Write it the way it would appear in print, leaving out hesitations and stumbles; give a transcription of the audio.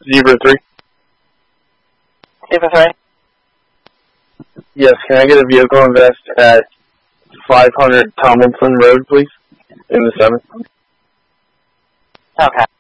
Zebra 3. Zebra 3. Yes, can I get a vehicle invest at 500 Tomlinson Road, please? In the 7th. Okay.